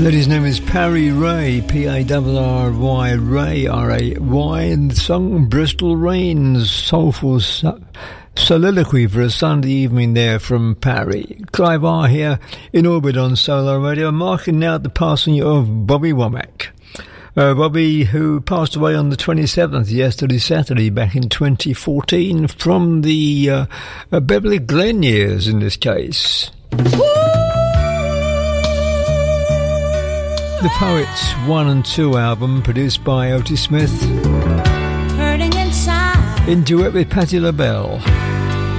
Lady's name is Parry Ray, P-A-R-R-Y, Ray, R-A-Y, and the song Bristol Rains, soulful soliloquy for a Sunday evening there from Parry. Clive R here in orbit on Solar Radio, marking now the passing of Bobby Womack. Bobby, who passed away on the 27th, yesterday, Saturday, back in 2014, from the Beverly Glen years in this case. The Poets 1 and 2 album, produced by Otis Smith, in duet with Patti LaBelle.